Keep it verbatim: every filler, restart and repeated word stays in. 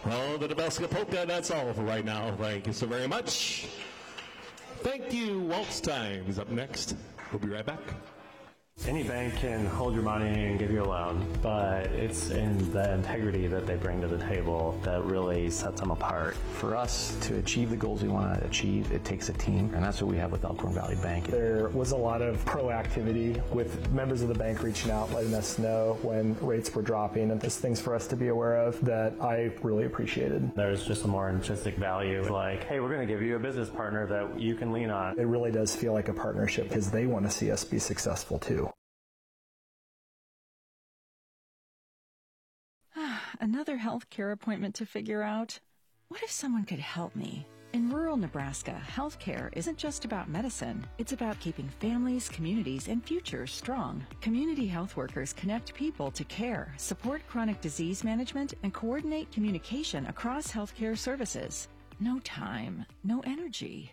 Well, the Nebraska Polka, that's all for right now. Thank you so very much. Thank you. Waltz time is up next. We'll be right back. Any bank can hold your money and give you a loan, but it's in the integrity that they bring to the table that really sets them apart. For us to achieve the goals we want to achieve, it takes a team, and that's what we have with Elkhorn Valley Bank. There was a lot of proactivity with members of the bank reaching out, letting us know when rates were dropping, and just things for us to be aware of that I really appreciated. There's just a more intrinsic value, like, hey, we're going to give you a business partner that you can lean on. It really does feel like a partnership because they want to see us be successful too. Another healthcare appointment to figure out? What if someone could help me? In rural Nebraska, healthcare isn't just about medicine. It's about keeping families, communities, and futures strong. Community health workers connect people to care, support chronic disease management, and coordinate communication across healthcare services. No time, no energy,